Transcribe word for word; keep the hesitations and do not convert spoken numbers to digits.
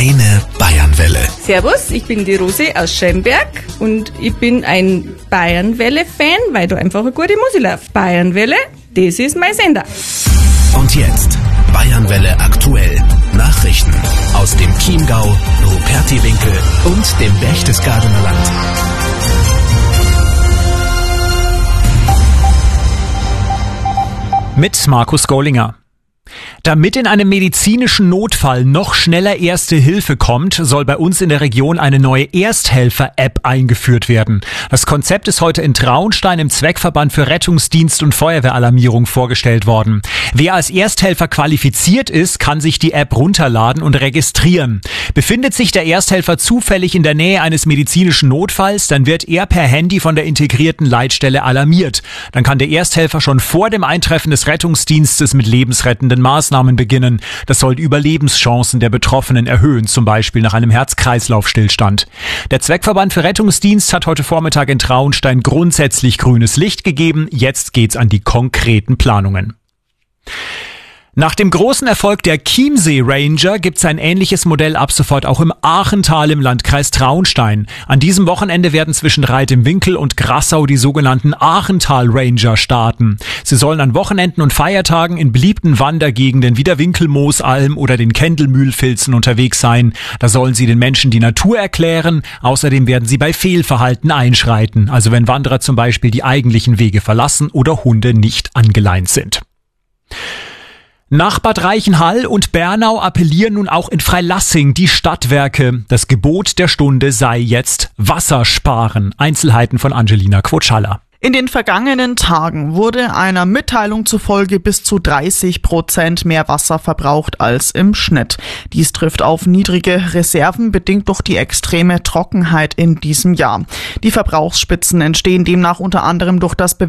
Deine Bayernwelle. Servus, ich bin die Rosi aus Schemberg und ich bin ein Bayernwelle-Fan, weil da einfach eine gute Musik läuft. Bayernwelle, das ist mein Sender. Und jetzt Bayernwelle aktuell. Nachrichten aus dem Chiemgau, Rupertiwinkel und dem Berchtesgadener Land. Mit Markus Gollinger. Damit in einem medizinischen Notfall noch schneller Erste Hilfe kommt, soll bei uns in der Region eine neue Ersthelfer-App eingeführt werden. Das Konzept ist heute in Traunstein im Zweckverband für Rettungsdienst und Feuerwehralarmierung vorgestellt worden. Wer als Ersthelfer qualifiziert ist, kann sich die App runterladen und registrieren. Befindet sich der Ersthelfer zufällig in der Nähe eines medizinischen Notfalls, dann wird er per Handy von der integrierten Leitstelle alarmiert. Dann kann der Ersthelfer schon vor dem Eintreffen des Rettungsdienstes mit lebensrettenden Maßnahmen beginnen. Das soll die Überlebenschancen der Betroffenen erhöhen, zum Beispiel nach einem Herz-Kreislauf-Stillstand. Der Zweckverband für Rettungsdienst hat heute Vormittag in Traunstein grundsätzlich grünes Licht gegeben. Jetzt geht's an die konkreten Planungen. Nach dem großen Erfolg der Chiemsee Ranger gibt's ein ähnliches Modell ab sofort auch im Aachental im Landkreis Traunstein. An diesem Wochenende werden zwischen Reit im Winkel und Grassau die sogenannten Aachental Ranger starten. Sie sollen an Wochenenden und Feiertagen in beliebten Wandergegenden wie der Winkelmoosalm oder den Kendelmühlfilzen unterwegs sein. Da sollen sie den Menschen die Natur erklären. Außerdem werden sie bei Fehlverhalten einschreiten, also wenn Wanderer zum Beispiel die eigentlichen Wege verlassen oder Hunde nicht angeleint sind. Nach Bad Reichenhall und Bernau appellieren nun auch in Freilassing die Stadtwerke. Das Gebot der Stunde sei jetzt Wasser sparen. Einzelheiten von Angelina Quotschalla. In den vergangenen Tagen wurde einer Mitteilung zufolge bis zu dreißig Prozent mehr Wasser verbraucht als im Schnitt. Dies trifft auf niedrige Reserven, bedingt durch die extreme Trockenheit in diesem Jahr. Die Verbrauchsspitzen entstehen demnach unter anderem durch das